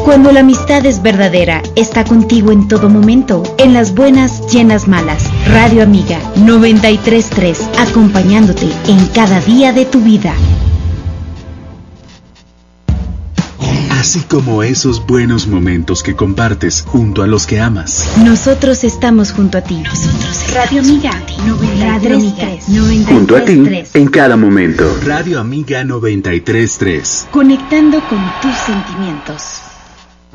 Cuando la amistad es verdadera, está contigo en todo momento, en las buenas y en las malas. Radio Amiga 93.3, acompañándote en cada día de tu vida. Así como esos buenos momentos que compartes junto a los que amas. Nosotros estamos junto a ti. Radio Amiga 93.3. Junto a ti en cada momento. Radio Amiga 93.3. Conectando con tus sentimientos.